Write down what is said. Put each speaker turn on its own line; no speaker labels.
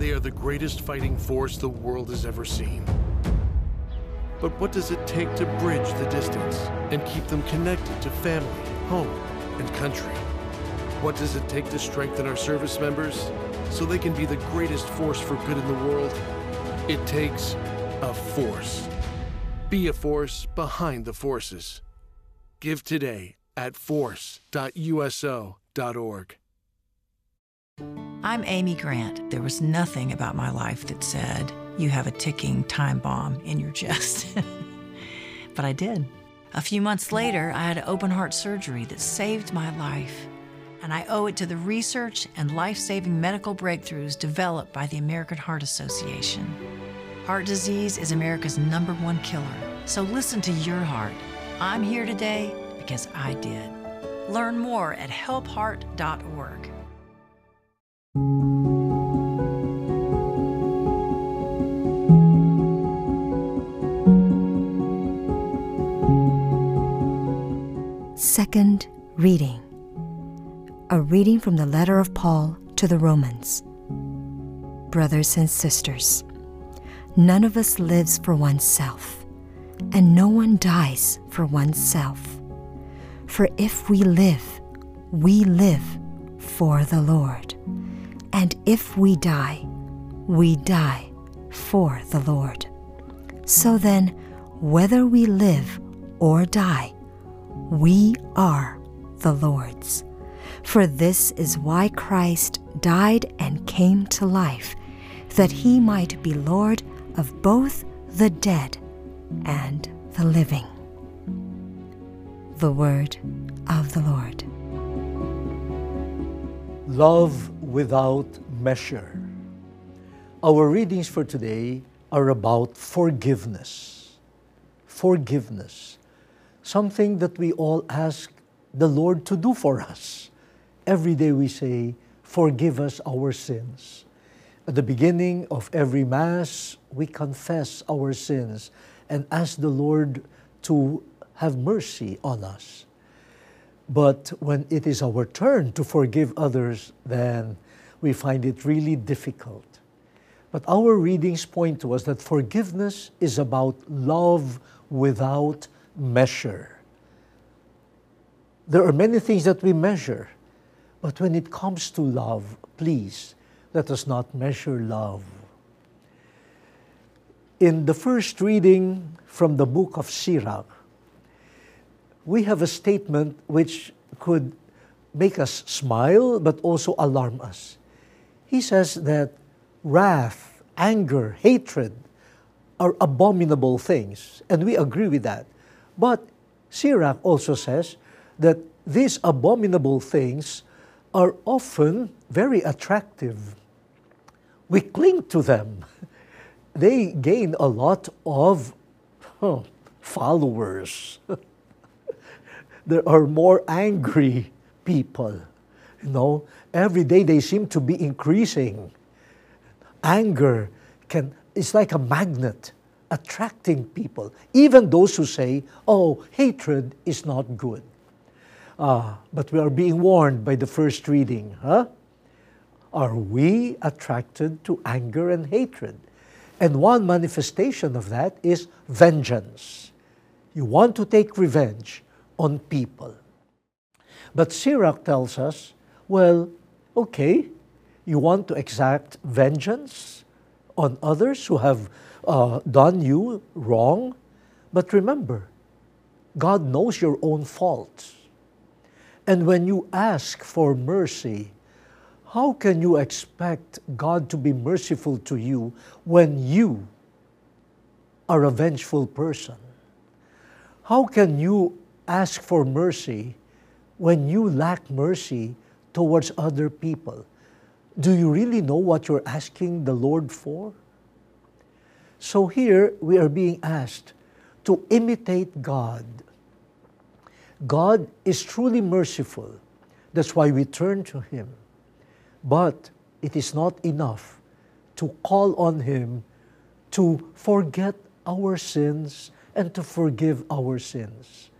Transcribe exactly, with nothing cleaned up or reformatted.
They are the greatest fighting force the world has ever seen. But what does it take to bridge the distance and keep them connected to family, home, and country? What does it take to strengthen our service members so they can be the greatest force for good in the world? It takes a force. Be a force behind the forces. Give today at force dot U S O dot org.
I'm Amy Grant. There was nothing about my life that said, you have a ticking time bomb in your chest. But I did. A few months later, I had open heart surgery that saved my life. And I owe it to the research and life-saving medical breakthroughs developed by the American Heart Association. Heart disease is America's number one killer. So listen to your heart. I'm here today because I did. Learn more at help heart dot org.
Second reading. A reading from the letter of Paul to the Romans. Brothers and sisters, none of us lives for oneself, and no one dies for oneself. For if we live, we live for the Lord. And if we die, we die for the Lord. So then, whether we live or die, we are the Lord's. For this is why Christ died and came to life, that he might be Lord of both the dead and the living. The word of the Lord.
Love without measure. Our readings for today are about forgiveness. Forgiveness. Something that we all ask the Lord to do for us. Every day we say, forgive us our sins. At the beginning of every Mass, we confess our sins and ask the Lord to have mercy on us. But when it is our turn to forgive others, then we find it really difficult. But our readings point to us that forgiveness is about love without measure. There are many things that we measure, but when it comes to love, please, let us not measure love. In the first reading from the book of Sirach, we have a statement which could make us smile, but also alarm us. He says that wrath, anger, hatred are abominable things, and we agree with that. But Sirach also says that these abominable things are often very attractive. We cling to them. They gain a lot of huh, followers. There are more angry people. You know, every day they seem to be increasing. Anger can, it's like a magnet, attracting people. Even those who say, oh, hatred is not good. Ah, but we are being warned by the first reading. Huh? Are we attracted to anger and hatred? And one manifestation of that is vengeance. You want to take revenge on people. But Sirach tells us, well, okay, you want to exact vengeance on others who have uh, done you wrong, but remember, God knows your own faults. And when you ask for mercy, how can you expect God to be merciful to you when you are a vengeful person? How can you ask for mercy when you lack mercy towards other people? Do you really know what you're asking the Lord for? So here we are being asked to imitate God. God is truly merciful. That's why we turn to Him. But it is not enough to call on Him to forget our sins and to forgive our sins.